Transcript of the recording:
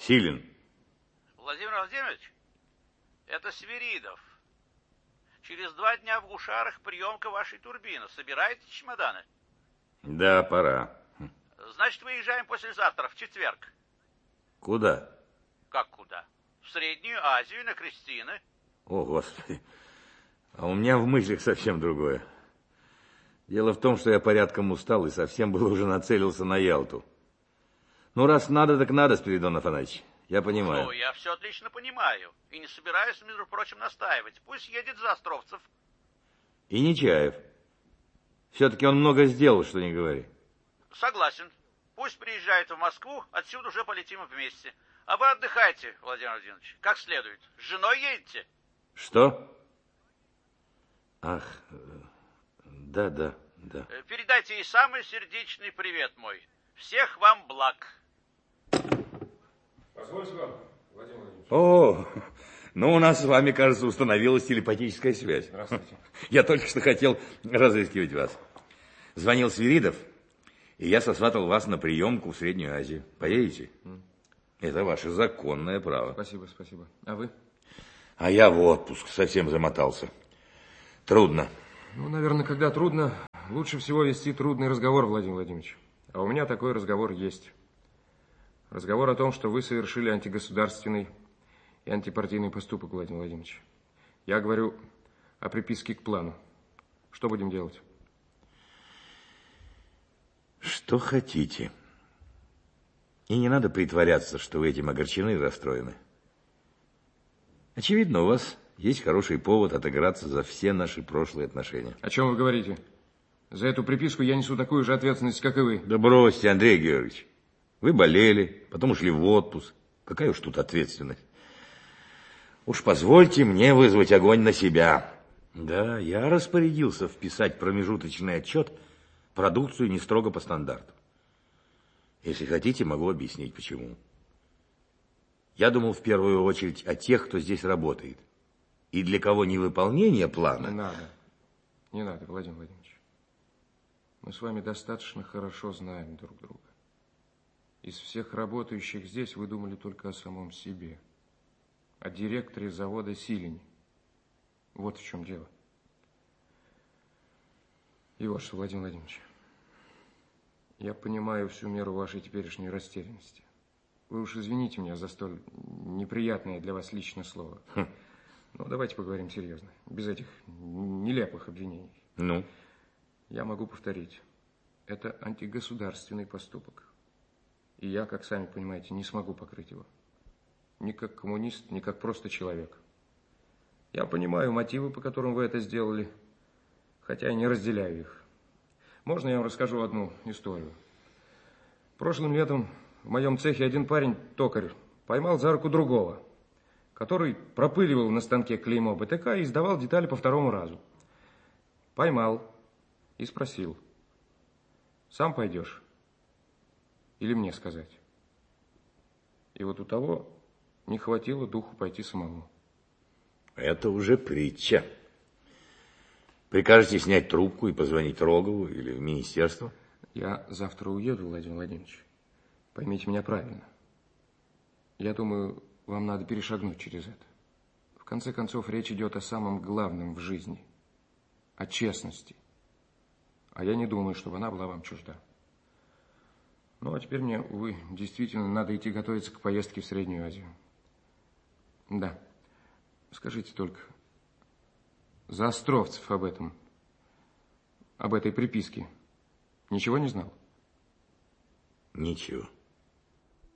Силин. Владимир Владимирович, это Свиридов. Через 2 дня в Гушарах приемка вашей турбины. Собираете чемоданы? Да, пора. Значит, выезжаем послезавтра, в четверг. Куда? Как куда? В Среднюю Азию, на крестины. О, Господи. А у меня в мыслях совсем другое. Дело в том, что я порядком устал и совсем было уже нацелился на Ялту. Ну, раз надо, так надо, Спиридон Афанасьевич. Я понимаю. Ну, я все отлично понимаю. И не собираюсь, между прочим, настаивать. Пусть едет Заостровцев. И Нечаев. Все-таки он много сделал, что не говори. Согласен. Пусть приезжает в Москву, отсюда уже полетим вместе. А вы отдыхайте, Владимир Владимирович, как следует. С женой едете? Что? Ах, да. Передайте ей самый сердечный привет мой. Всех вам благ. Позвольте вам, Владимир Владимирович. О, ну у нас с вами, кажется, установилась телепатическая связь. Здравствуйте. Я только что хотел разыскивать вас. Звонил Свиридов, и я сосватал вас на приемку в Среднюю Азию. Поедете? Это ваше законное право. Спасибо. А вы? А я в отпуск совсем замотался. Трудно. Ну, наверное, когда трудно, лучше всего вести трудный разговор, Владимир Владимирович. А у меня такой разговор есть. Разговор о том, что вы совершили антигосударственный и антипартийный поступок, Владимир Владимирович. Я говорю о приписке к плану. Что будем делать? Что хотите. И не надо притворяться, что вы этим огорчены и расстроены. Очевидно, у вас есть хороший повод отыграться за все наши прошлые отношения. О чем вы говорите? За эту приписку я несу такую же ответственность, как и вы. Да бросьте, Андрей Георгиевич. Вы болели, потом ушли в отпуск. Какая уж тут ответственность? Уж позвольте мне вызвать огонь на себя. Да, я распорядился вписать в промежуточный отчет продукцию не строго по стандарту. Если хотите, могу объяснить, почему. Я думал в первую очередь о тех, кто здесь работает. И для кого невыполнение плана... Не надо, Владимир Владимирович. Мы с вами достаточно хорошо знаем друг друга. Из всех работающих здесь вы думали только о самом себе. О директоре завода «Силень». Вот в чем дело. И вот что, Владимир Владимирович. Я понимаю всю меру вашей теперешней растерянности. Вы уж извините меня за столь неприятное для вас личное слово. Но давайте поговорим серьезно, без этих нелепых обвинений. Ну? Я могу повторить. Это антигосударственный поступок. И я, как сами понимаете, не смогу покрыть его. Ни как коммунист, ни как просто человек. Я понимаю мотивы, по которым вы это сделали, хотя и не разделяю их. Можно я вам расскажу одну историю? Прошлым летом в моем цехе один парень, токарь, поймал за руку другого, который пропыливал на станке клеймо БТК и сдавал детали по второму разу. Поймал и спросил: сам пойдешь или мне сказать? И вот у того не хватило духу пойти самому. Это уже притча. Прикажете снять трубку и позвонить Рогову или в министерство? Я завтра уеду, Владимир Владимирович. Поймите меня правильно. Я думаю, вам надо перешагнуть через это. В конце концов, речь идет о самом главном в жизни. О честности. А я не думаю, чтобы она была вам чужда. Ну, а теперь мне, увы, действительно надо идти готовиться к поездке в Среднюю Азию. Да. Скажите только, Заостровцев об этой приписке ничего не знал? Ничего.